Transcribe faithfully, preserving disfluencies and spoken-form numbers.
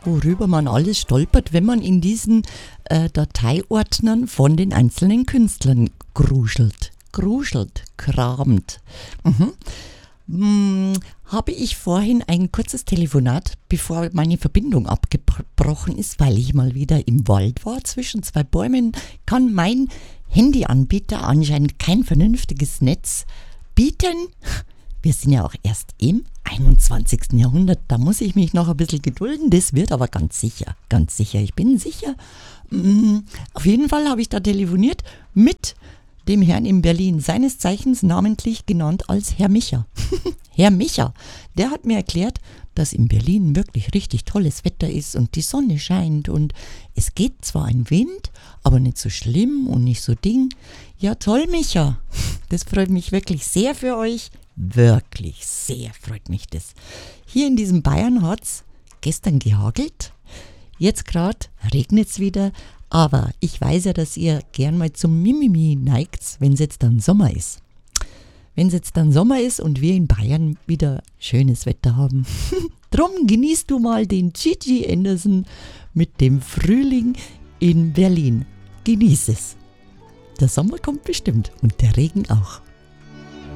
worüber man alles stolpert, wenn man in diesen äh, Dateiordnern von den einzelnen Künstlern gruschelt, gruschelt, kramt. Mhm. Hm, habe ich vorhin ein kurzes Telefonat, bevor meine Verbindung abgebrochen ist, weil ich mal wieder im Wald war, zwischen zwei Bäumen, kann mein Handyanbieter anscheinend kein vernünftiges Netz bieten. Wir sind ja auch erst im einundzwanzigsten Jahrhundert, da muss ich mich noch ein bisschen gedulden, das wird aber ganz sicher, ganz sicher, ich bin sicher. Hm, auf jeden Fall habe ich da telefoniert mit dem Herrn in Berlin, seines Zeichens namentlich genannt als Herr Micha. Herr Micha, der hat mir erklärt, dass in Berlin wirklich richtig tolles Wetter ist und die Sonne scheint und es geht zwar ein Wind, aber nicht so schlimm und nicht so ding. Ja toll, Micha, das freut mich wirklich sehr für euch, wirklich sehr freut mich das. Hier in diesem Bayern hat es gestern gehagelt, jetzt gerade regnet es wieder. Aber ich weiß ja, dass ihr gern mal zum Mimimi neigt, wenn es jetzt dann Sommer ist. Wenn es jetzt dann Sommer ist und wir in Bayern wieder schönes Wetter haben. Drum genießt du mal den Gigi Anderson mit dem Frühling in Berlin. Genieß es. Der Sommer kommt bestimmt und der Regen auch.